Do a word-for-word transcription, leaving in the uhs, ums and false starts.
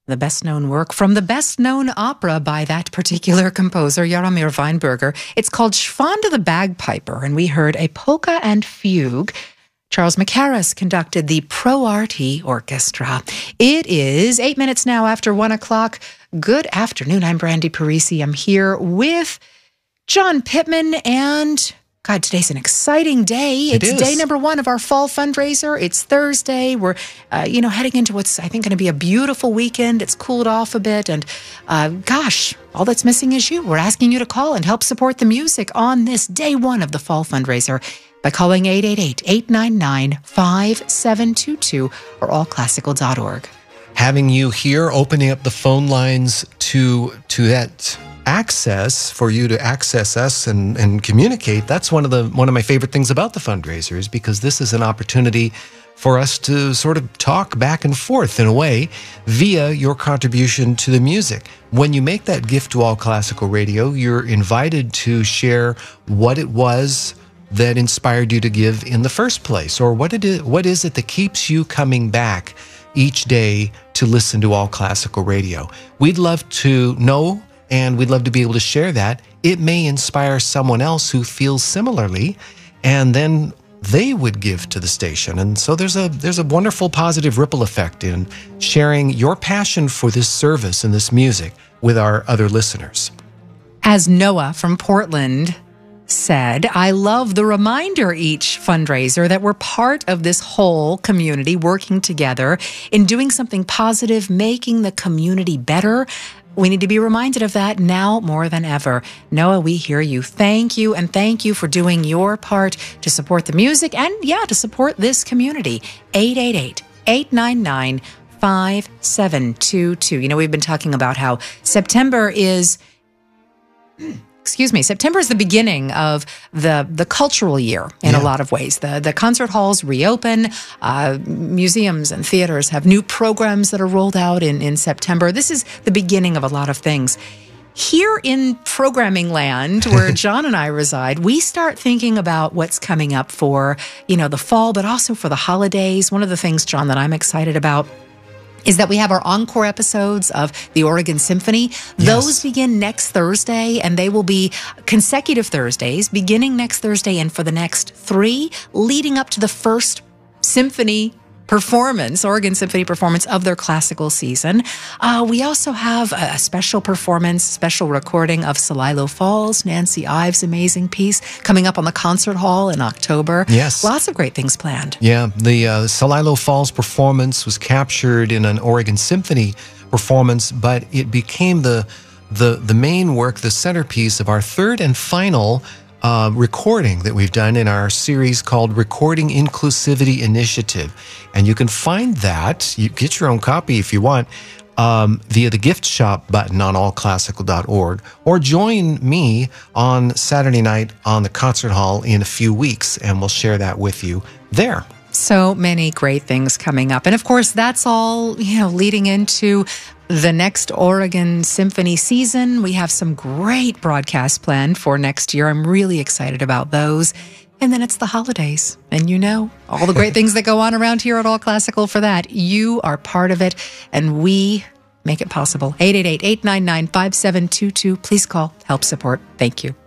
the best-known work from the best-known opera by that particular composer, Jaromir Weinberger. It's called Schwanda the Bagpiper, and we heard a polka and fugue. Charles Mackerras conducted the Pro Arte Orchestra. It is eight minutes now after one o'clock. Good afternoon. I'm Brandy Parisi. I'm here with John Pittman, and God, today's an exciting day. It's it day number one of our fall fundraiser. It's Thursday. We're, uh, you know, heading into what's, I think, going to be a beautiful weekend. It's cooled off a bit. And uh, gosh, all that's missing is you. We're asking you to call and help support the music on this day one of the fall fundraiser by calling eight eight eight, eight nine nine, five seven two two or all classical dot org. Having you here, opening up the phone lines to to that access for you to access us and, and communicate. That's one of the one of my favorite things about the fundraisers, because this is an opportunity for us to sort of talk back and forth in a way via your contribution to the music. When you make that gift to All Classical Radio, you're invited to share what it was that inspired you to give in the first place, or what it is, what is it that keeps you coming back each day to listen to All Classical Radio. We'd love to know, and we'd love to be able to share that. It may inspire someone else who feels similarly, and then they would give to the station. And so there's a there's a wonderful positive ripple effect in sharing your passion for this service and this music with our other listeners. As Noah from Portland said, I love the reminder each fundraiser that we're part of this whole community working together in doing something positive, making the community better. We need to be reminded of that now more than ever. Noah, we hear you. Thank you, and thank you for doing your part to support the music and, yeah, to support this community. eight eight eight, eight nine nine, five seven two two. You know, we've been talking about how September is... Excuse me, September is the beginning of the the cultural year in yeah. a lot of ways. The the concert halls reopen, uh, museums and theaters have new programs that are rolled out in, in September. This is the beginning of a lot of things. Here in programming land, where John and I reside, we start thinking about what's coming up for, you know, the fall, but also for the holidays. One of the things, John, that I'm excited about is that we have our encore episodes of the Oregon Symphony. Yes. Those begin next Thursday, and they will be consecutive Thursdays, beginning next Thursday and for the next three, leading up to the first symphony performance, Oregon Symphony performance of their classical season. Uh, we also have a, a special performance, special recording of Celilo Falls, Nancy Ives' amazing piece, coming up on the concert hall in October. Yes. Lots of great things planned. Yeah, the uh, Celilo Falls performance was captured in an Oregon Symphony performance, but it became the the the main work, the centerpiece of our third and final Uh, recording that we've done in our series called Recording Inclusivity Initiative. And you can find that, you get your own copy if you want, um, via the gift shop button on all classical dot org, or join me on Saturday night on the concert hall in a few weeks, and we'll share that with you there. So many great things coming up. And of course, that's all, you know, leading into the next Oregon Symphony season. We have some great broadcasts planned for next year. I'm really excited about those. And then it's the holidays. And you know, all the great things that go on around here at All Classical for that. You are part of it, and we make it possible. eight eight eight, eight nine nine, five seven two two. Please call. Help support. Thank you.